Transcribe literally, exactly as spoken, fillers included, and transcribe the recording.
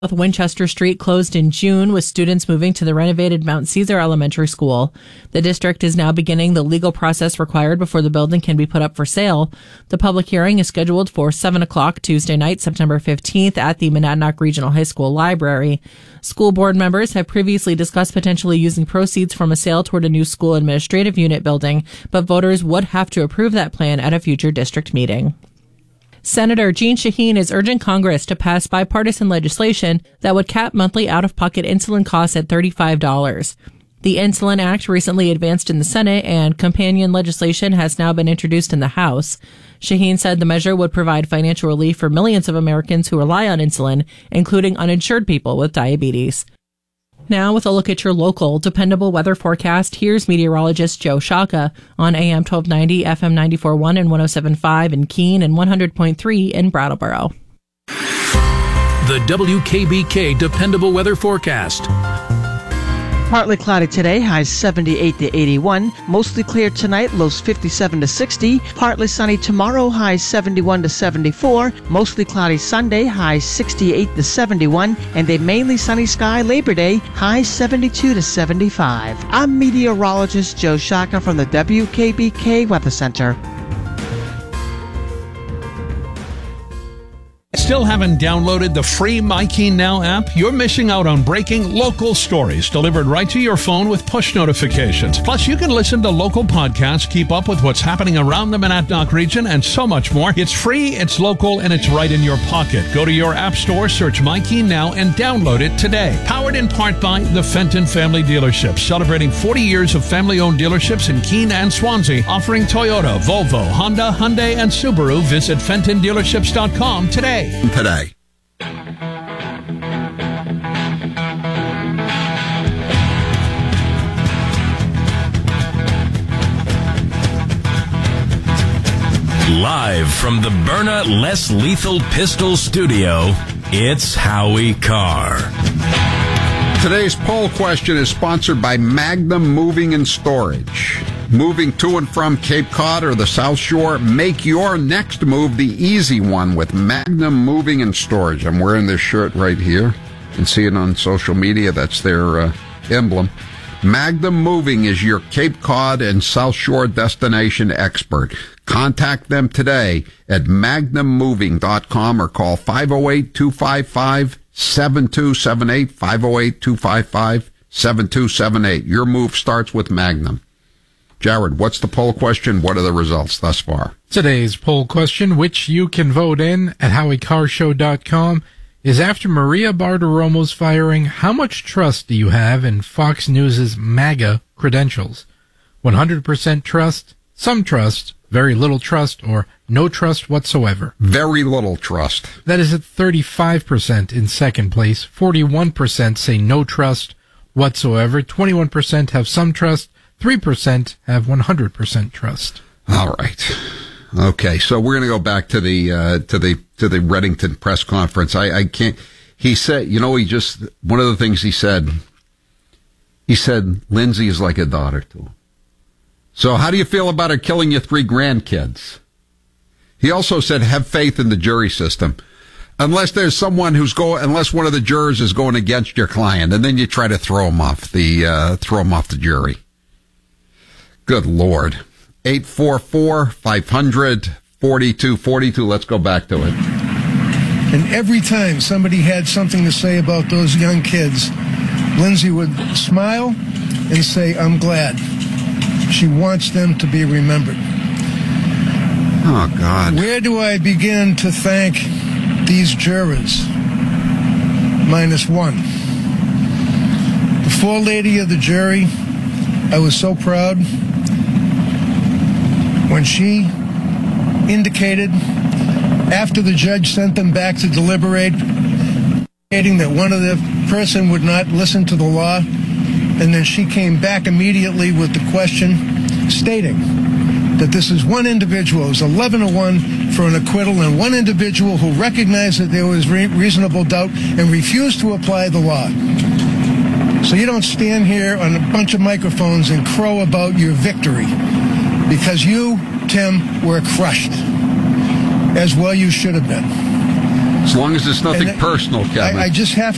Winchester Street closed in June with students moving to the renovated Mount Caesar Elementary School. The district is now beginning the legal process required before the building can be put up for sale. The public hearing is scheduled for seven o'clock Tuesday night, September fifteenth at the Monadnock Regional High School Library. School board members have previously discussed potentially using proceeds from a sale toward a new school administrative unit building, but voters would have to approve that plan at a future district meeting. Senator Jeanne Shaheen is urging Congress to pass bipartisan legislation that would cap monthly out-of-pocket insulin costs at thirty-five dollars. The Insulin Act recently advanced in the Senate, and companion legislation has now been introduced in the House. Shaheen said the measure would provide financial relief for millions of Americans who rely on insulin, including uninsured people with diabetes. Now, with a look at your local, dependable weather forecast, here's meteorologist Joe Shaka on A M twelve ninety, F M ninety-four point one and one oh seven point five in Keene and one hundred point three in Brattleboro. The W K B K Dependable Weather Forecast. Partly cloudy today, highs seventy-eight to eighty-one. Mostly clear tonight, lows fifty-seven to sixty. Partly sunny tomorrow, highs seventy-one to seventy-four. Mostly cloudy Sunday, highs sixty-eight to seventy-one. And a mainly sunny sky Labor Day, highs seventy-two to seventy-five. I'm meteorologist Joe Shaka from the W K B K Weather Center. Still haven't downloaded the free MyKeen Now app? You're missing out on breaking local stories delivered right to your phone with push notifications. Plus, you can listen to local podcasts, keep up with what's happening around the Monadnock region, and so much more. It's free, it's local, and it's right in your pocket. Go to your app store, search MyKeen Now, and download it today. Powered in part by the Fenton Family Dealerships, celebrating forty years of family-owned dealerships in Keene and Swansea, offering Toyota, Volvo, Honda, Hyundai, and Subaru. Visit Fenton Dealerships dot com today. Today. Live from the Byrna Less Lethal Pistol Studio, it's Howie Carr. Today's poll question is sponsored by Magnum Moving and Storage. Moving to and from Cape Cod or the South Shore, make your next move the easy one with Magnum Moving and Storage. I'm wearing this shirt right here. You can see it on social media. That's their uh, emblem. Magnum Moving is your Cape Cod and South Shore destination expert. Contact them today at magnum moving dot com or call five oh eight, two five five, seven two seven eight, five oh eight, two five five, seven two seven eight. Your move starts with Magnum. Jared, what's the poll question? What are the results thus far? Today's poll question, which you can vote in at howie carr show dot com, is after Maria Bartiromo's firing, how much trust do you have in Fox News' MAGA credentials? one hundred percent trust, some trust, very little trust, or no trust whatsoever? Very little trust. That is at thirty-five percent in second place. forty-one percent say no trust whatsoever. twenty-one percent have some trust. three percent have one hundred percent trust. All right. Okay, so we're going to go back to the uh, to the to the Reddington press conference. I, I can't. He said, you know, he just one of the things he said. He said Lindsay is like a daughter to him. So how do you feel about her killing your three grandkids? He also said, have faith in the jury system, unless there's someone who's go, unless one of the jurors is going against your client, and then you try to throw him off the uh, throw him off the jury. Good Lord. eight four four, five hundred, forty-two forty-two. Let's go back to it. And every time somebody had something to say about those young kids, Lindsay would smile and say, I'm glad. She wants them to be remembered. Oh, God. Where do I begin to thank these jurors? Minus one. The forelady of the jury, I was so proud when she indicated, after the judge sent them back to deliberate, indicating that one of the person would not listen to the law, and then she came back immediately with the question, stating that this is one individual, it was eleven to one for an acquittal, and one individual who recognized that there was re- reasonable doubt and refused to apply the law. So you don't stand here on a bunch of microphones and crow about your victory, because you, Tim, were crushed, as well you should have been. As long as it's nothing and personal, Kevin. I, I just have